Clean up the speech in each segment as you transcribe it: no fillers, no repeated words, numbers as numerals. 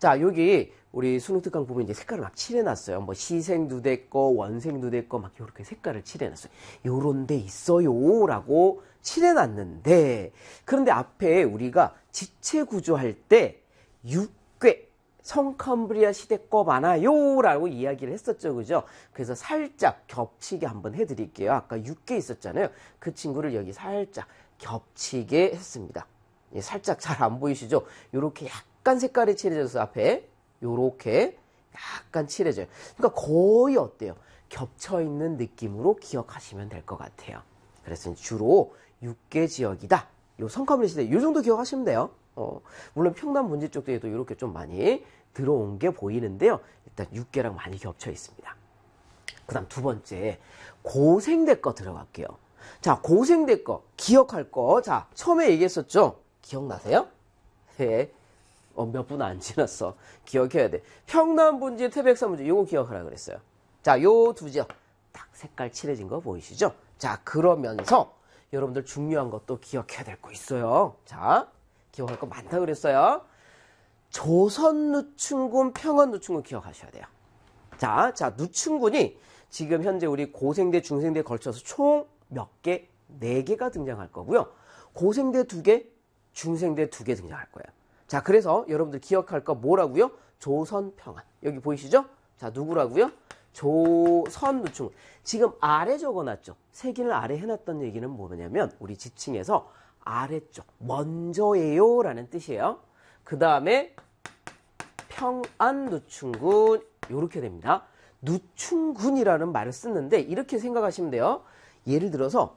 자, 여기 우리 수능 특강 보면 이제 색깔을 막 칠해놨어요. 뭐 시생 누대 거, 원생 누대 거 막 이렇게 색깔을 칠해놨어요. 요런 데 있어요 라고 칠해놨는데, 그런데 앞에 우리가 지체 구조할 때 육괴 성캄브리아 시대 거 많아요 라고 이야기를 했었죠. 그죠? 그래서 살짝 겹치게 한번 해드릴게요. 아까 6개 있었잖아요. 그 친구를 여기 살짝 겹치게 했습니다. 예, 살짝 잘 안 보이시죠? 요렇게 약간 색깔이 칠해져서 앞에 요렇게 약간 칠해져요. 그러니까 거의 어때요? 겹쳐있는 느낌으로 기억하시면 될 것 같아요. 그래서 주로 6개 지역이다. 요 성캄브리아 시대 요 정도 기억하시면 돼요. 물론 평남 분지 쪽에도 이렇게 좀 많이 들어온 게 보이는데요. 일단 6개랑 많이 겹쳐 있습니다. 그 다음 두 번째, 고생대 거 들어갈게요. 자, 고생대 거, 기억할 거. 자, 처음에 얘기했었죠? 기억나세요? 네. 몇 분 안 지났어. 기억해야 돼. 평남 분지, 태백산 분지, 요거 기억하라 그랬어요. 자, 요 두 지역. 딱 색깔 칠해진 거 보이시죠? 자, 그러면서 여러분들 중요한 것도 기억해야 될 거 있어요. 자, 기억할 거 많다 그랬어요. 조선 누충군, 평안 누충군 기억하셔야 돼요. 자, 누충군이 지금 현재 우리 고생대, 중생대에 걸쳐서 총 몇 개? 4개가 등장할 거고요. 고생대 2개, 중생대 2개 등장할 거예요. 자, 그래서 여러분들 기억할 거 뭐라고요? 조선, 평안. 여기 보이시죠? 자, 누구라고요? 조선 누충군. 지금 아래 적어놨죠? 색인을 아래 해놨던 얘기는 뭐냐면 우리 지층에서 아래쪽, 먼저예요 라는 뜻이에요. 그 다음에 평안 누충군 이렇게 됩니다. 누충군이라는 말을 쓰는데 이렇게 생각하시면 돼요. 예를 들어서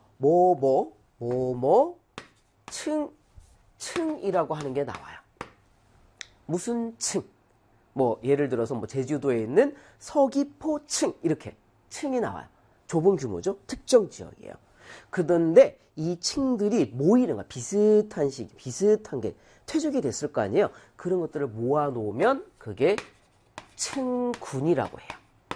층이라고 하는 게 나와요. 무슨 층? 뭐 예를 들어서 뭐 제주도에 있는 서귀포층 이렇게 층이 나와요. 좁은 규모죠. 특정 지역이에요. 그런데 이 층들이 모이는 거야. 비슷한 게 퇴적이 됐을 거 아니에요. 그런 것들을 모아놓으면 그게 층군이라고 해요.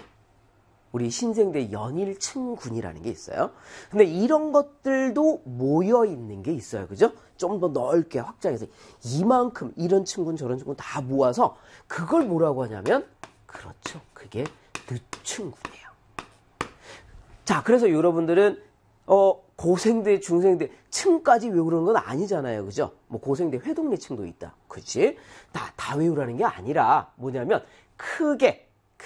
우리 신생대 연일층군이라는 게 있어요. 근데 이런 것들도 모여있는 게 있어요. 그죠? 좀 더 넓게 확장해서 이만큼 이런 층군 저런 층군 다 모아서 그걸 뭐라고 하냐면 그렇죠. 그게 누층군이에요. 자, 그래서 여러분들은 고생대, 중생대, 층까지 외우는 건 아니잖아요. 그죠? 뭐 고생대 회동리층도 있다. 그치? 다 외우라는 게 아니라 뭐냐면 크게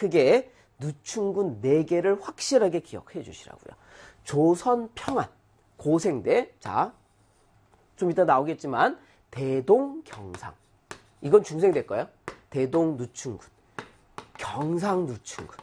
누충군 4개를 확실하게 기억해 주시라고요. 조선, 평안, 고생대, 자, 좀 이따 나오겠지만 대동, 경상. 이건 중생대 거예요. 대동, 누충군, 경상, 누충군.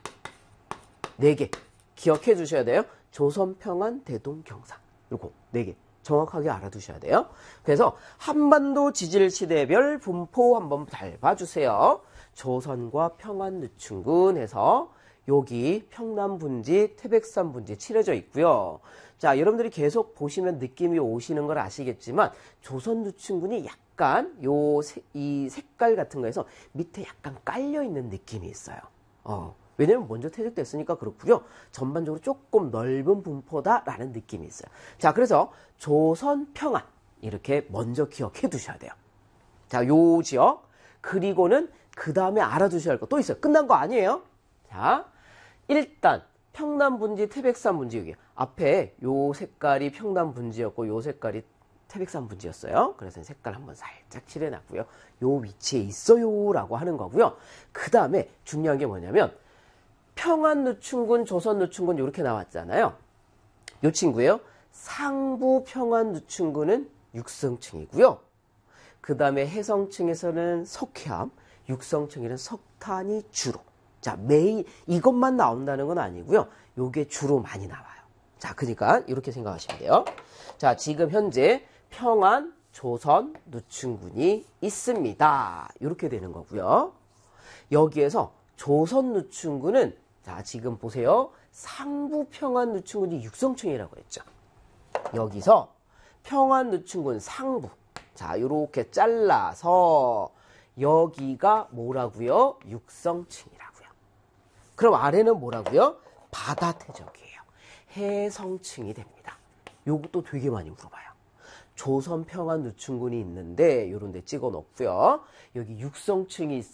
4개 기억해 주셔야 돼요. 조선, 평안, 대동, 경상. 요거 4개 정확하게 알아두셔야 돼요. 그래서 한반도 지질시대별 분포 한번 잘 봐주세요. 조선과 평안 누충군 해서 여기 평남 분지, 태백산 분지 칠해져 있고요. 자, 여러분들이 계속 보시면 느낌이 오시는 걸 아시겠지만 조선 누충군이 약간 이 색깔 같은 거에서 밑에 약간 깔려 있는 느낌이 있어요. 왜냐면 먼저 퇴적됐으니까 그렇고요. 전반적으로 조금 넓은 분포다라는 느낌이 있어요. 자, 그래서 조선, 평안 이렇게 먼저 기억해 두셔야 돼요. 자, 요 지역. 그리고는 그 다음에 알아두셔야 할 거 또 있어요. 끝난 거 아니에요. 자, 일단 평남 분지, 태백산 분지 여기 앞에 요 색깔이 평남 분지였고 요 색깔이 태백산 분지였어요. 그래서 색깔 한번 살짝 칠해놨고요. 요 위치에 있어요 라고 하는 거고요. 그 다음에 중요한 게 뭐냐면 평안 누충군, 조선 누충군 이렇게 나왔잖아요. 요 친구예요. 상부 평안 누충군은 육성층이고요. 그 다음에 해성층에서는 석회암, 육성층에는 석탄이 주로. 자, 매일 이것만 나온다는 건 아니고요. 요게 주로 많이 나와요. 자, 그러니까 이렇게 생각하시면 돼요. 자, 지금 현재 평안, 조선, 누충군이 있습니다. 이렇게 되는 거고요. 여기에서 조선 누충군은 자, 지금 보세요. 상부 평안 누충군이 육성층이라고 했죠. 여기서 평안 누충군 상부. 자, 요렇게 잘라서 여기가 뭐라고요? 육성층이라고요. 그럼 아래는 뭐라고요? 바다 태적이에요. 해성층이 됩니다. 요것도 되게 많이 물어봐요. 조선 평안 누충군이 있는데 요런 데 찍어 놓고요. 여기 육성층이